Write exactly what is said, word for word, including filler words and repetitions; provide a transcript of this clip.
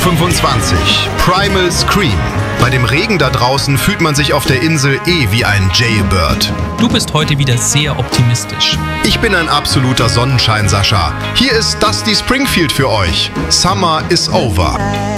fünfundzwanzig. Primal Scream. Bei dem Regen da draußen fühlt man sich auf der Insel eh wie ein Jailbird. Du bist heute wieder sehr optimistisch. Ich bin ein absoluter Sonnenschein, Sascha. Hier ist Dusty Springfield für euch. Summer is over.